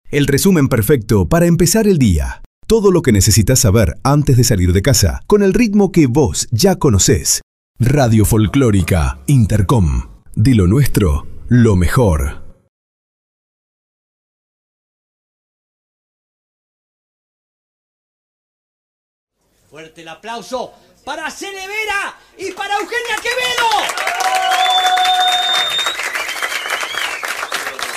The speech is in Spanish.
El resumen perfecto para empezar el día. Todo lo que necesitas saber antes de salir de casa, con el ritmo que vos ya conocés. Radio Folclórica Intercom. De lo nuestro, lo mejor. Fuerte el aplauso para Cele Vera y para Eugenia Quevedo.